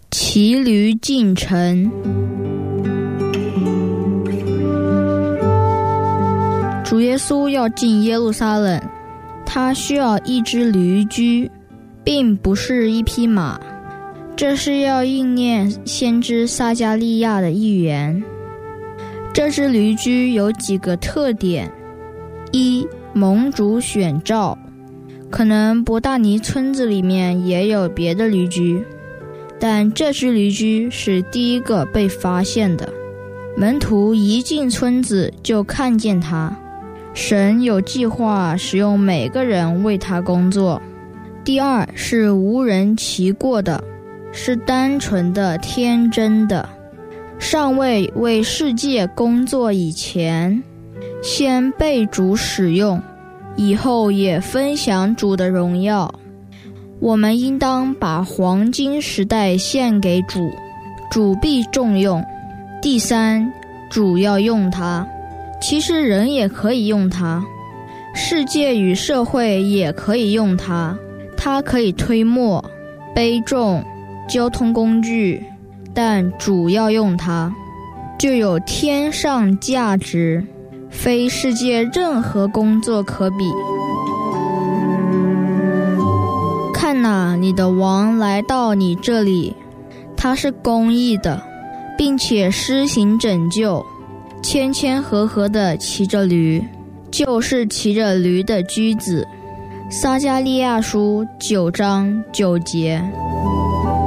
骑驴进城。主耶稣要进耶路撒冷，他需要一只驴驹，并不是一匹马。这是要应验先知撒迦利亚的预言。这只驴驹有几个特点：一、蒙主选召，可能伯大尼村子里面也有别的驴驹，但这只驴驹是第一个被发现的。门徒一进村子就看见它，神有计划使用每个人为他工作。第二是无人骑过的，是单纯的、天真的，尚未为世界工作以前，先被主使用，以后也分享主的荣耀。我们应当把黄金时代献给主，主必重用。第三，主要用它，其实人也可以用它，世界与社会也可以用它。它可以推磨、背重、交通工具，但主要用它，就有天上价值，非世界任何工作可比。看哪，你的王来到你这里，他是公义的，并且施行拯救，谦谦和和地骑着驴，就是骑着驴的驹子。撒迦利亚书9章9节。